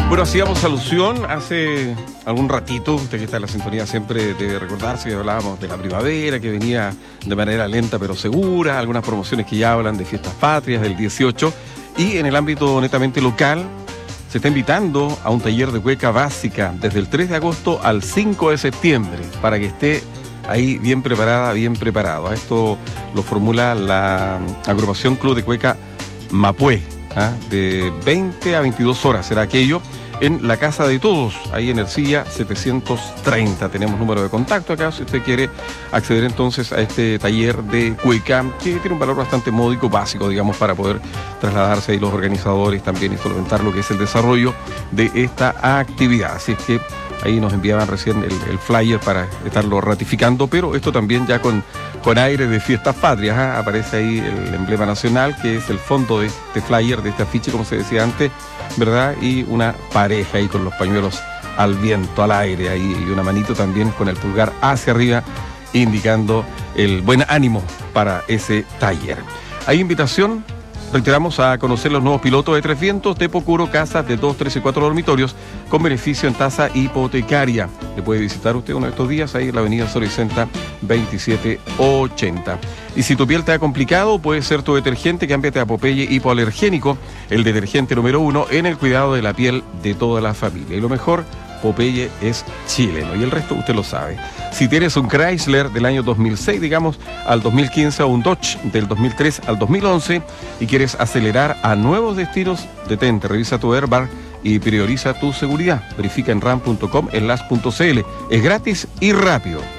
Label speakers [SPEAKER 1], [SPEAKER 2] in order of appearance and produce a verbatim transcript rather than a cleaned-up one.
[SPEAKER 1] Bueno, hacíamos alusión hace algún ratito, usted que está en la sintonía siempre debe recordarse que hablábamos de la primavera, que venía de manera lenta pero segura, algunas promociones que ya hablan de fiestas patrias del dieciocho, y en el ámbito netamente local se está invitando a un taller de cueca básica desde el tres de agosto al cinco de septiembre, para que esté ahí bien preparada, bien preparado. Esto lo formula la agrupación Club de Cueca Mapué, ¿ah? De veinte a veintidós horas será aquello, en la Casa de Todos, ahí en Ercilla setecientos treinta. Tenemos número de contacto acá, si usted quiere acceder entonces a este taller de cueca, que tiene un valor bastante módico, básico, digamos, para poder trasladarse ahí los organizadores también y solventar lo que es el desarrollo de esta actividad. Así es que ahí nos enviaban recién el, el flyer para estarlo ratificando, pero esto también ya con, con aire de fiestas patrias, ¿eh? Aparece ahí el emblema nacional, que es el fondo de este flyer, de este afiche, como se decía antes, ¿verdad? Y una pareja ahí con los pañuelos al viento, al aire, ahí, y una manito también con el pulgar hacia arriba, indicando el buen ánimo para ese taller. Hay invitación, reiteramos, a conocer los nuevos pilotos de Tres Vientos, de Pocuro, casas de dos, tres y cuatro dormitorios, con beneficio en tasa hipotecaria. Le puede visitar usted uno de estos días ahí en la avenida Soricenta veintisiete ochenta. Y si tu piel te ha complicado, puede ser tu detergente, cámbiate a Popeye hipoalergénico, el detergente número uno en el cuidado de la piel de toda la familia. Y lo mejor, Popeye es chileno, y el resto usted lo sabe. Si tienes un Chrysler del año dos mil seis, digamos, al dos mil quince, o un Dodge del dos mil tres al dos mil once, y quieres acelerar a nuevos destinos, detente, revisa tu airbag y prioriza tu seguridad. Verifica en ram punto com, en las punto cl. Es gratis y rápido.